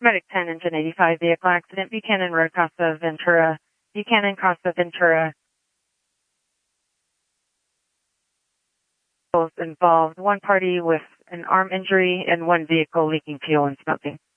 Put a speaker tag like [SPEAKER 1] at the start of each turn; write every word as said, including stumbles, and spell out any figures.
[SPEAKER 1] Medic ten, Engine eighty-five, vehicle accident, Buchanan Road, Costa Ventura. Buchanan, Costa Ventura. Involved one party with an arm injury and one vehicle leaking fuel and smoking.